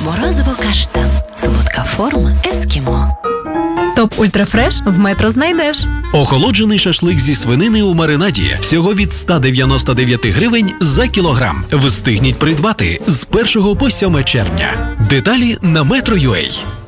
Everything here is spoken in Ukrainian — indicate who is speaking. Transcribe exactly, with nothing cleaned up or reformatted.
Speaker 1: Морозиво каштан. Солодка форма ескімо.
Speaker 2: Топ Ультрафреш в Метро знайдеш.
Speaker 3: Охолоджений шашлик зі свинини у маринаді всього від сто дев'яносто дев'ять гривень за кілограм. Встигніть придбати з першого по сьоме червня. Деталі на метро крапка ю а.